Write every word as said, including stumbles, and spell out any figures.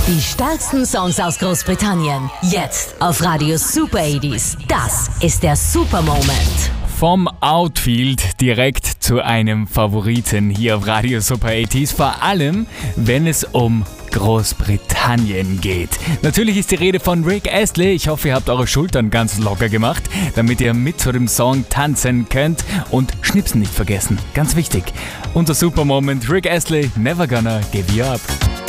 Die stärksten Songs aus Großbritannien. Jetzt auf Radio Super achtziger. Das ist der Super Moment. Vom Outfield direkt zu einem Favoriten hier auf Radio Super achtziger. Vor allem, wenn es um Großbritannien geht. Natürlich ist die Rede von Rick Astley. Ich hoffe, ihr habt eure Schultern ganz locker gemacht, damit ihr mit zu dem Song tanzen könnt. Und Schnipsen nicht vergessen. Ganz wichtig. Unser Super Moment, Rick Astley, Never Gonna Give You Up.